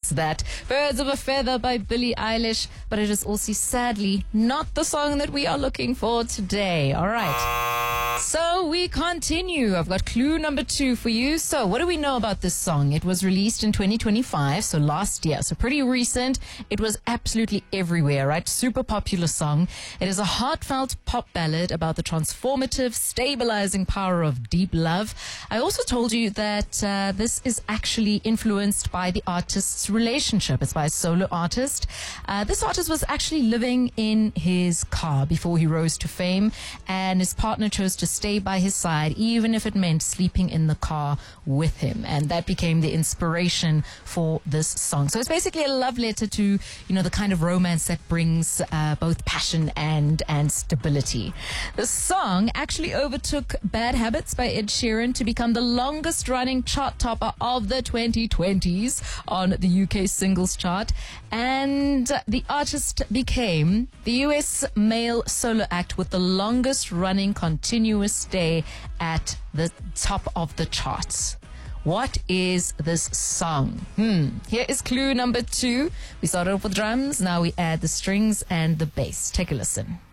That's that. Birds of a Feather by Billie Eilish, but it is also sadly not the song that we are looking for today. All right. So we continue. I've got clue number 2 for you. So what do we know about this song? It was released in 2025, so last year. So pretty recent. It was absolutely everywhere, right? Super popular song. It is a heartfelt pop ballad about the transformative, stabilizing power of deep love. I also told you that this is actually influenced by the artist's relationship. It's by a solo artist. This artist was actually living in his car before he rose to fame, and his partner chose to stay by his side, even if it meant sleeping in the car with him. And that became the inspiration for this song. So it's basically a love letter to, you know, the kind of romance that brings both passion and stability. The song actually overtook Bad Habits by Ed Sheeran to become the longest running chart topper of the 2020s on the UK singles chart. And the artist became the US male solo act with the longest running continuous stay at the top of the charts. What is this song? Here is clue number 2. We started off with drums. Now we add the strings and the bass. Take a listen.